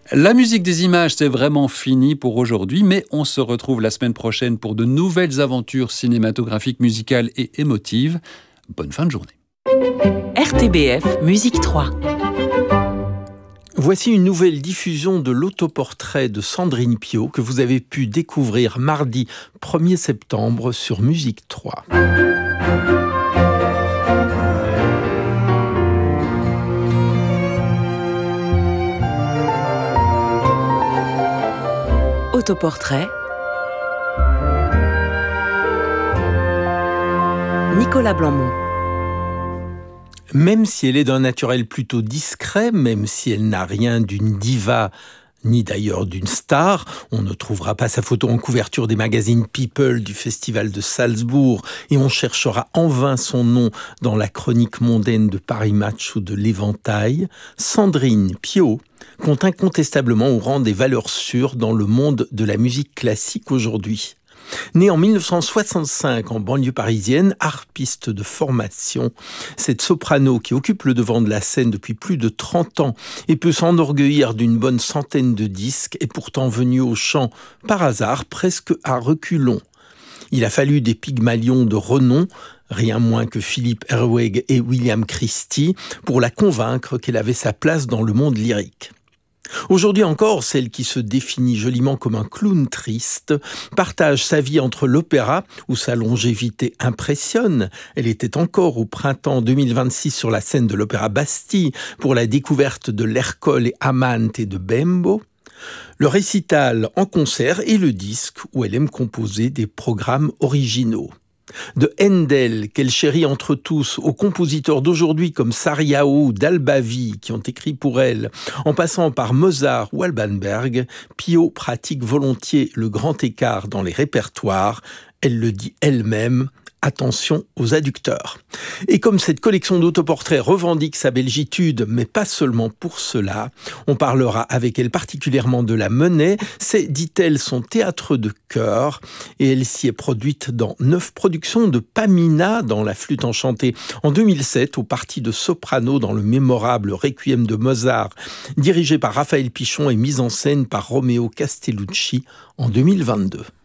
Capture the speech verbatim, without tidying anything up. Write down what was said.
La musique des images, c'est vraiment fini pour aujourd'hui, mais on se retrouve la semaine prochaine pour de nouvelles aventures cinématographiques, musicales et émotives. Bonne fin de journée. R T B F Musique trois. Voici une nouvelle diffusion de l'autoportrait de Sandrine Piau que vous avez pu découvrir mardi premier septembre sur Musique trois. Autoportrait. Nicolas Blanmont. Même si elle est d'un naturel plutôt discret, même si elle n'a rien d'une diva, ni d'ailleurs d'une star, on ne trouvera pas sa photo en couverture des magazines People du Festival de Salzbourg et on cherchera en vain son nom dans la chronique mondaine de Paris Match ou de l'Éventail, Sandrine Piau compte incontestablement au rang des valeurs sûres dans le monde de la musique classique aujourd'hui. Née en mille neuf cent soixante-cinq en banlieue parisienne, harpiste de formation, cette soprano qui occupe le devant de la scène depuis plus de trente ans et peut s'enorgueillir d'une bonne centaine de disques est pourtant venue au chant par hasard, presque à reculons. Il a fallu des Pygmalions de renom, rien moins que Philippe Herweg et William Christie, pour la convaincre qu'elle avait sa place dans le monde lyrique. Aujourd'hui encore, celle qui se définit joliment comme un clown triste partage sa vie entre l'opéra, où sa longévité impressionne. Elle était encore au printemps deux mille vingt-six sur la scène de l'Opéra Bastille pour la découverte de l'Ercole et Amante et de Bembo. Le récital en concert et le disque où elle aime composer des programmes originaux. De Handel, qu'elle chérit entre tous, aux compositeurs d'aujourd'hui comme Sariao ou Dalbavi qui ont écrit pour elle, en passant par Mozart ou Alban Berg, Piau pratique volontiers le grand écart dans les répertoires. Elle le dit elle-même. Attention aux adducteurs. Et comme cette collection d'autoportraits revendique sa belgitude, mais pas seulement pour cela, on parlera avec elle particulièrement de la Monnaie. C'est, dit-elle, son théâtre de cœur. Et elle s'y est produite dans neuf productions, de Pamina dans La Flûte enchantée en deux mille sept, au parti de soprano dans le mémorable Requiem de Mozart, dirigé par Raphaël Pichon et mis en scène par Romeo Castellucci en deux mille vingt-deux.